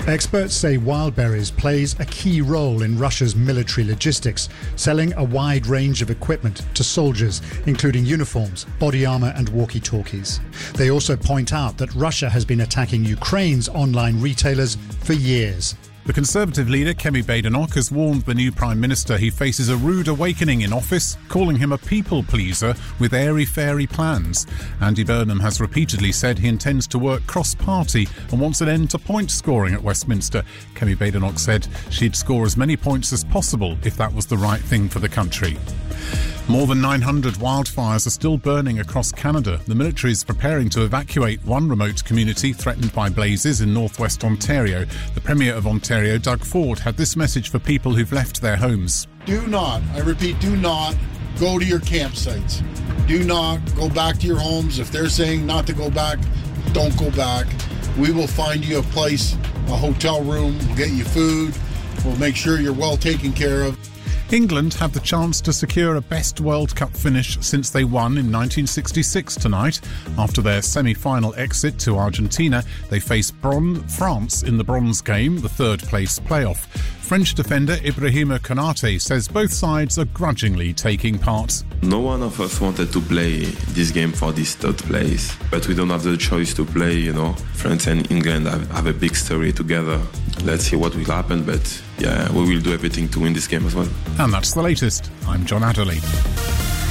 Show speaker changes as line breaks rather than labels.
Experts say Wildberries plays a key role in Russia's military logistics, selling a wide range of equipment to soldiers, including uniforms, body armour and walkie-talkies. They also point out that Russia has been attacking Ukraine's online retailers for years.
The Conservative leader, Kemi Badenoch, has warned the new Prime Minister he faces a rude awakening in office, calling him a people-pleaser with airy-fairy plans. Andy Burnham has repeatedly said he intends to work cross-party and wants an end to point scoring at Westminster. Kemi Badenoch said she'd score as many points as possible if that was the right thing for the country. More than 900 wildfires are still burning across Canada. The military is preparing to evacuate one remote community threatened by blazes in northwest Ontario. The Premier of Ontario, Doug Ford, had this message for people who've left their homes.
Do not, I repeat, do not go to your campsites. Do not go back to your homes. If they're saying not to go back, don't go back. We will find you a place, a hotel room, we'll get you food, we'll make sure you're well taken care of.
England have the chance to secure a best World Cup finish since they won in 1966 tonight. After their semi-final exit to Argentina, they face France in the bronze game, the third-place playoff. French defender Ibrahima Konate says both sides are grudgingly taking part.
No one of us wanted to play this game for this third place, but we don't have the choice to play, France and England have a big story together. Let's see what will happen, but yeah, we will do everything to win this game as well.
And that's the latest. I'm John Adderley.